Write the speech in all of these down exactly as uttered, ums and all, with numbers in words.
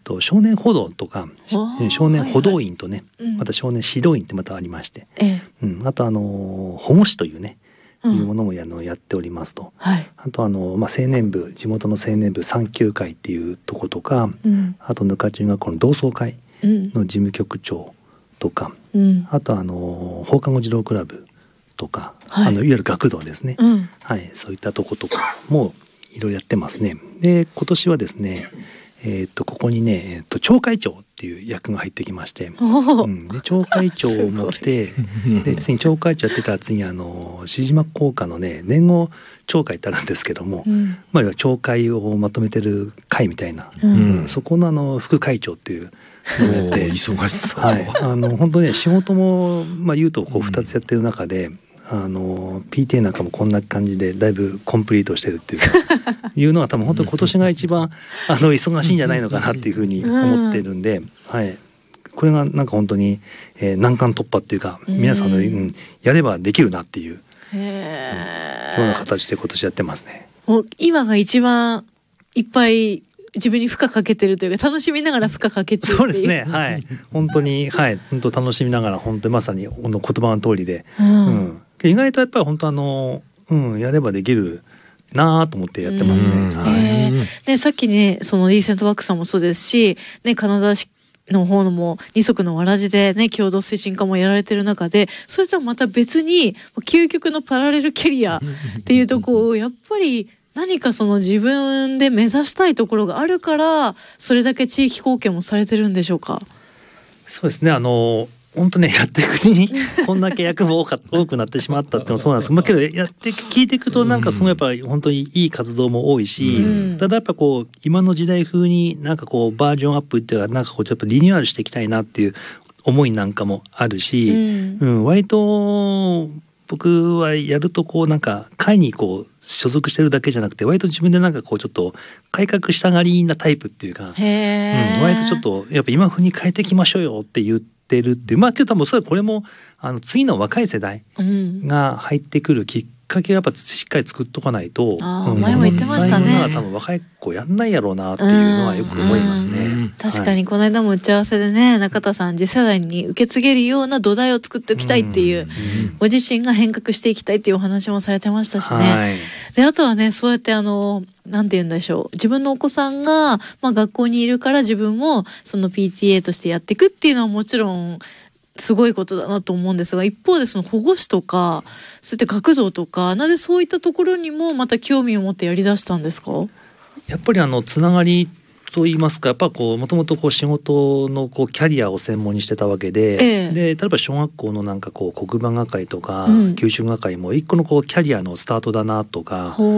と少年補導とか少年補導員とね、はいはい、また少年指導員ってまたありまして、うん、あとあの保護士というね、うん、いうものも や, のやっておりますと、はい、あとあの、まあ、青年部地元の青年部産休会っていうとことか、うん、あとぬか中学校の同窓会の事務局長とか、うん、あとあの放課後児童クラブとか、はい、あのいわゆる学童ですね、うんはい、そういったとことかもいろいろやってますね。で今年はですね、えー、とここにね、えー、と町会長っていう役が入ってきまして、うん、で町会長も来てで次に町会長やってたら次あの志島工科のね年号町会ってあるんですけども、うんまあ、町会をまとめてる会みたいな、うんうん、そこのあの副会長っていうのをやって忙しそう、 はい、あの本当ね仕事も、まあ、言うとこうふたつやってる中で、うんあの ピーティー なんかもこんな感じでだいぶコンプリートしてるっていうかいうのは多分本当に今年が一番あの忙しいんじゃないのかなっていうふうに思ってるんで、はい、これがなんか本当に、えー、難関突破っていうか皆さんの、うん、やればできるなっていう、うん、ような形で今年やってますね。 もう今が一番いっぱい自分に負荷かけてるというか楽しみながら負荷かけてるっていう。 そうですね、はい本当にはい本当楽しみながら本当にまさにこの言葉の通りで、うんうん意外とやっぱり本当あの、うん、やればできるなと思ってやってますね。はいえー、ねさっきねそのリーセントワークさんもそうですし、ね、カナダの方のも二足のわらじでね共同精神科もやられてる中でそれとはまた別に究極のパラレルキャリアっていうとこをやっぱり何かその自分で目指したいところがあるからそれだけ地域貢献もされてるんでしょうか。 そうですねあの本当ねやっていくうちにこんだけ役も多か多くなってしまったっていうのもそうなんですけど、まあ、けどやって聞いていくとなんかすごいやっぱり本当にいい活動も多いし、うん、ただやっぱこう今の時代風になんかこうバージョンアップっていうかなんかこうちょっとリニューアルしていきたいなっていう思いなんかもあるし、うんうん、割と僕はやるとこうなんか会にこう所属してるだけじゃなくて割と自分でなんかこうちょっと改革したがりなタイプっていうか、へー、うん、割とちょっとやっぱ今風に変えていきましょうよって言ってるっていうまあけど多分それこれもあの次の若い世代が入ってくるきっかけをやっぱしっかり作っとかないと、 あ、うん、前も言ってましたね。 多分若い子やんないやろうなっていうのはよく思いますね。 うんうん、確かにこの間も打ち合わせでね中田さん次世代に受け継げるような土台を作っておきたいっていう、うんうん、ご自身が変革していきたいっていうお話もされてましたしね。はい、であとはねそうやってあのなんて言うんでしょう自分のお子さんが、まあ、学校にいるから自分もその ピーティーエー としてやっていくっていうのはもちろんすごいことだなと思うんですが一方でその保護士とかそういった学童とかなぜそういったところにもまた興味を持ってやりだしたんですか。 やっぱりあのつながりと言いますかやっぱこうもともとこう仕事のこうキャリアを専門にしてたわけで、ええ、で例えば小学校のなんかこう黒板係とか、うん、給食係も一個のこうキャリアのスタートだなとか、うん、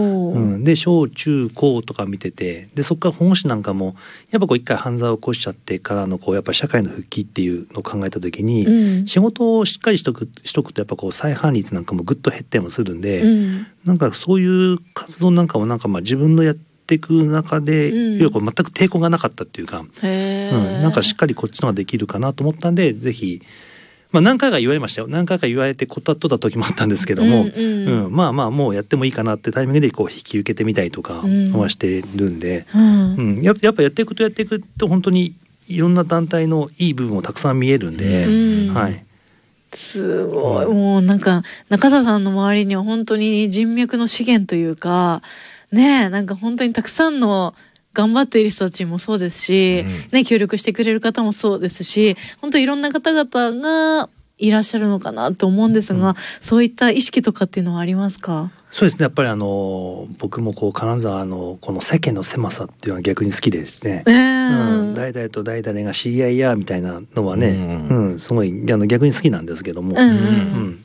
で小中高とか見ててでそこから保護士なんかもやっぱこう一回犯罪を起こしちゃってからのこうやっぱ社会の復帰っていうのを考えた時に、うん、仕事をしっかりしとくしとくとやっぱこう再犯率なんかもぐっと減ってもするんで、うん、なんかそういう活動なんかもなんかまあ自分のやってっていく中で、うん、全く抵抗がなかったっていうか、へー、うん、なんかしっかりこっちのができるかなと思ったんでぜひ、まあ、何回か言われましたよ何回か言われて断った時もあったんですけども、うんうんうん、まあまあもうやってもいいかなってタイミングでこう引き受けてみたりとかはしてるんで、うんうん、やっぱやっていくとやっていくと本当にいろんな団体のいい部分もたくさん見えるんで、うん、はい、 すごい、うん、もうなんか中田さんの周りには本当に人脈の資源というかねえなんか本当にたくさんの頑張っている人たちもそうですし、うんね、協力してくれる方もそうですし本当いろんな方々がいらっしゃるのかなと思うんですが、うん、そういった意識とかっていうのはありますか。 そうですねやっぱりあの僕もこう金沢のこの世間の狭さっていうのは逆に好きでですね、えーうん、誰々と誰々が知り合いやみたいなのはね、うんうん、すごいあの逆に好きなんですけども、うんうんうん、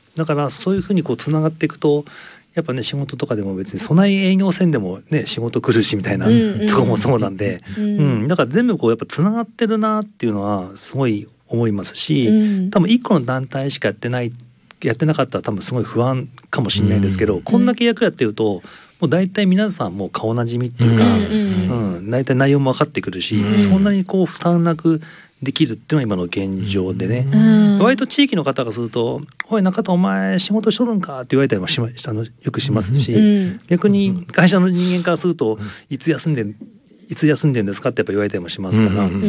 だからそういうふうにこうつながっていくとやっぱね仕事とかでも別に備え営業線でもね仕事来るしみたいな、うんうん、とこもそうなんで、うんうん、だから全部こうやっぱつながってるなっていうのはすごい思いますし、うん、多分一個の団体しかやってないやってなかったら多分すごい不安かもしれないですけど、うん、こんだけ役やってるともう大体皆さんもう顔なじみっていうか、うんうんうん、大体内容も分かってくるし、うん、そんなにこう負担なくできるっていうのは今の現状でね、うん、割と地域の方がするとおい中田お前仕事しとるんかって言われたりもしましたのよくしますし、うん、逆に会社の人間からするといつ休んでいつ休んでんですかってやっぱ言われたりもしますから、うん